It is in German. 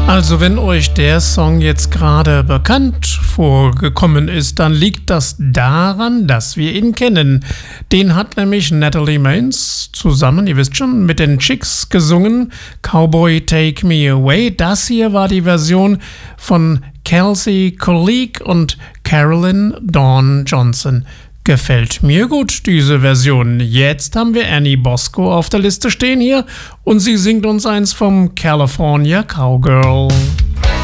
Also wenn euch der Song jetzt gerade bekannt vorgekommen ist, dann liegt das daran, dass wir ihn kennen. Den hat nämlich Natalie Maines zusammen, ihr wisst schon, mit den Chicks gesungen. Cowboy Take Me Away. Das hier war die Version von Kelsey Colleague und Carolyn Dawn Johnson. Gefällt mir gut, diese Version. Jetzt haben wir Annie Bosco auf der Liste stehen hier und sie singt uns eins vom California Cowgirl.